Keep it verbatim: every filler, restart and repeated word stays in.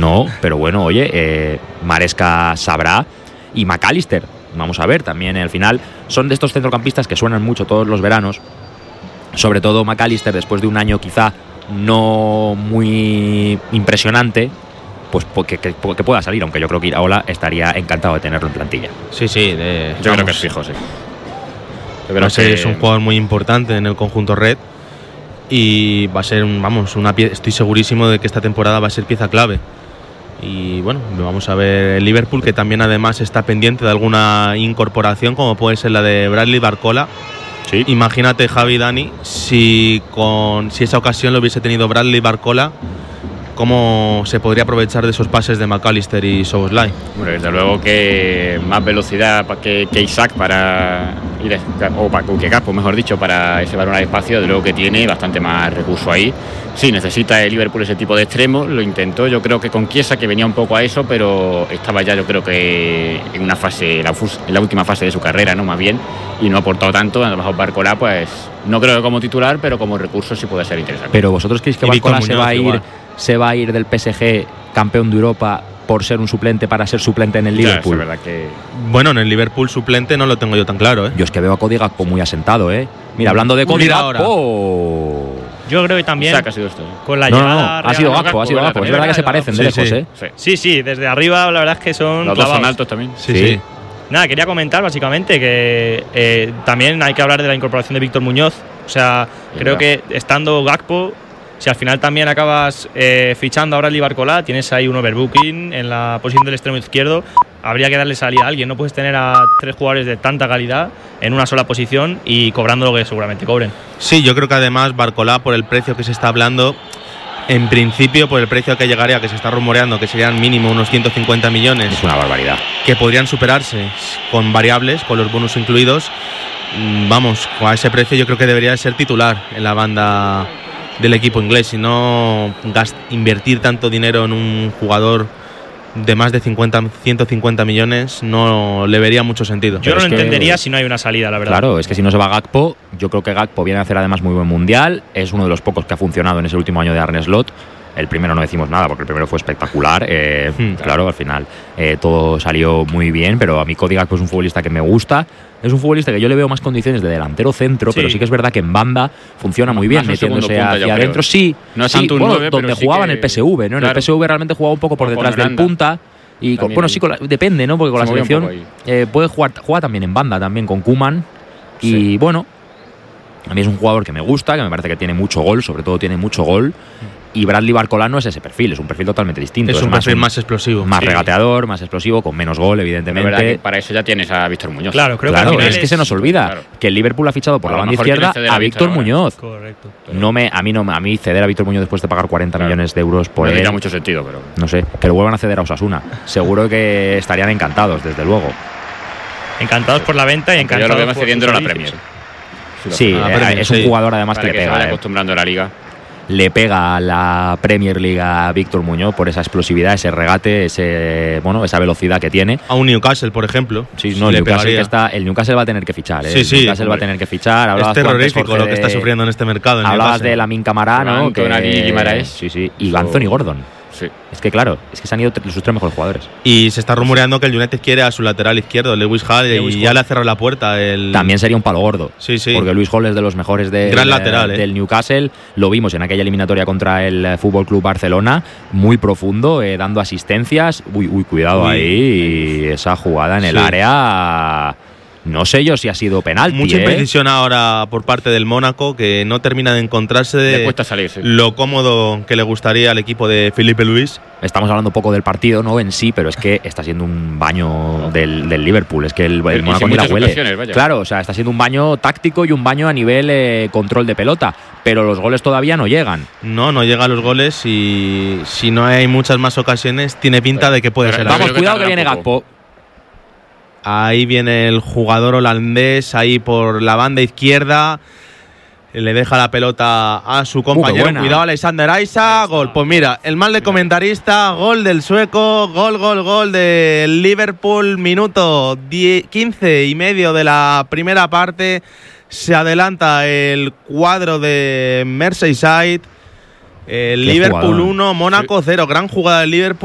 no, pero bueno, oye, eh, Maresca sabrá, y McAllister, vamos a ver, también al final son de estos centrocampistas que suenan mucho todos los veranos, sobre todo McAllister después de un año quizá no muy impresionante, pues que, que, que pueda salir, aunque yo creo que Iraola estaría encantado de tenerlo en plantilla. Sí, sí, de, yo vamos, creo que es fijo, sí. Yo creo que es un jugador muy importante en el conjunto red y va a ser, vamos, una pie- estoy segurísimo de que esta temporada va a ser pieza clave. Y bueno, vamos a ver el Liverpool, que también además está pendiente de alguna incorporación, como puede ser la de Bradley Barcola. Sí. Imagínate, Javi, Dani, si con si esa ocasión lo hubiese tenido Bradley Barcola, cómo se podría aprovechar de esos pases de McAllister y Szoboszlai. Bueno, desde luego que más velocidad que, que Isaac para ir, o para que Gakpo, mejor dicho, para ese balón al espacio, desde luego que tiene bastante más recurso ahí. Sí, necesita el Liverpool ese tipo de extremos, lo intentó yo creo que con Chiesa, que venía un poco a eso, pero estaba ya yo creo que en una fase, la, en la última fase de su carrera, no más bien, y no ha aportado tanto. A lo mejor Barcola, pues no creo que como titular, pero como recurso sí puede ser interesante. Pero vosotros creéis que Barcola se va a ir igual. se va a ir del P S G campeón de Europa por ser un suplente para ser suplente en el Liverpool. Ya, es verdad que... Bueno, en el Liverpool suplente no lo tengo yo tan claro, ¿eh? Yo es que veo a Cody Gakpo muy asentado, ¿eh? Mira, hablando de Cody Gakpo... Yo creo que también o sea, que ha sido esto, ¿eh? con la no, llegada... no, no, ha sido Gakpo, ha sido Gakpo. Es verdad que se parecen de sí, lejos, sí. ¿eh? Sí. sí, sí, desde arriba la verdad es que son Los clavados. dos son altos también. Sí, sí. sí. Nada, quería comentar básicamente que eh, también hay que hablar de la incorporación de Víctor Muñoz. O sea, es creo verdad. que estando Gakpo, si al final también acabas eh, fichando ahora el Barcola, tienes ahí un overbooking en la posición del extremo izquierdo, habría que darle salida a alguien. No puedes tener a tres jugadores de tanta calidad en una sola posición y cobrando lo que seguramente cobren. Sí, yo creo que además Barcola, por el precio que se está hablando, en principio por el precio que llegaría, que se está rumoreando, que serían mínimo unos ciento cincuenta millones. Es una barbaridad. Que podrían superarse con variables, con los bonus incluidos. Vamos, a ese precio yo creo que debería ser titular en la banda del equipo inglés, y no gast- invertir tanto dinero en un jugador de más de cincuenta, ciento cincuenta millones no le vería mucho sentido. Yo no lo es que, entendería si no hay una salida, la verdad. Claro, es que si no se va Gakpo, yo creo que Gakpo viene a hacer además muy buen mundial, es uno de los pocos que ha funcionado en ese último año de Arne Slot. El primero no decimos nada porque el primero fue espectacular, eh, hmm, claro. claro, al final eh, todo salió muy bien, pero a mí Cody Gakpo es un futbolista que me gusta. Es un futbolista que yo le veo más condiciones de delantero centro, sí. pero sí que es verdad que en banda funciona muy bien, más metiéndose hacia adentro. Sí, no es sí bueno, nueve, donde sí jugaba que... en el P S V, ¿no? En claro. el P S V realmente jugaba un poco por detrás del punta. Y con, bueno, sí, con la, depende, ¿no? Porque con Se la selección eh, puede jugar, juega también en banda, también con Koeman. Y sí. bueno, a mí es un jugador que me gusta, que me parece que tiene mucho gol, sobre todo tiene mucho gol. Y Bradley Barcola no es ese perfil, es un perfil totalmente distinto. Es, es un más perfil un, más explosivo. Más sí. regateador, más explosivo, con menos gol, evidentemente. La verdad que para eso ya tienes a Víctor Muñoz. Claro, creo claro, que es, es que se nos olvida claro. que el Liverpool ha fichado por a la banda izquierda a Víctor Muñoz. Correcto. No me, a mí no a mí ceder a Víctor Muñoz después de pagar cuarenta claro. millones de euros por no él. No tiene mucho sentido, pero no sé, que lo vuelvan a ceder a Osasuna. Seguro que estarían encantados, desde luego. Encantados por la venta y encantados. Yo lo veo más cediendo a la Premier. Sí, sí eh, es un jugador además Para que, que le pega. Se vaya eh. acostumbrando a la liga. Le pega a la Premier League a Víctor Muñoz por esa explosividad, ese regate, ese bueno, esa velocidad que tiene. A un Newcastle, por ejemplo. Sí, no, el Newcastle, que está, el Newcastle va a tener que fichar. ¿eh? Sí, sí. El Newcastle va a tener que fichar. Hablabas es terrorífico lo que está sufriendo en este mercado. En hablabas de Lamin Camara, ¿no? Que Guimaraes. Sí, sí. Y so, Anthony Gordon. Sí. Es que claro, es que se han ido sus tres mejores jugadores. Y se está rumoreando que el United quiere a su lateral izquierdo, Lewis Hall, Lewis y Hall. Ya le ha cerrado la puerta. El... También sería un palo gordo. Sí, sí. Porque Lewis Hall es de los mejores de, Gran de, lateral, del eh. Newcastle. Lo vimos en aquella eliminatoria contra el F C Barcelona. Muy profundo, eh, dando asistencias. Uy, uy, cuidado uy, ahí. Uy. Esa jugada en el sí. área. No sé yo si ha sido penalti. Mucha ¿eh? imprecisión ahora por parte del Mónaco, que no termina de encontrarse de le cuesta salir, sí. lo cómodo que le gustaría al equipo de Felipe Luis. Estamos hablando un poco del partido, no en sí, pero es que está siendo un baño del, del Liverpool. Es que el, el Mónaco ni la huele. Claro, o sea, está siendo un baño táctico y un baño a nivel eh, control de pelota. Pero los goles todavía no llegan. No, no llegan los goles y si no hay muchas más ocasiones, tiene pinta de que puede pero ser. Vamos, así. cuidado que viene Gakpo. Ahí viene el jugador holandés, ahí por la banda izquierda. Le deja la pelota a su compañero. Uh, cuidado, Alexander Isak. Gol. Pues mira, el mal de comentarista. Gol del sueco. Gol, gol, gol del Liverpool. Minuto quince y medio de la primera parte. Se adelanta el cuadro de Merseyside. El Liverpool uno, Mónaco cero. Gran jugada del Liverpool.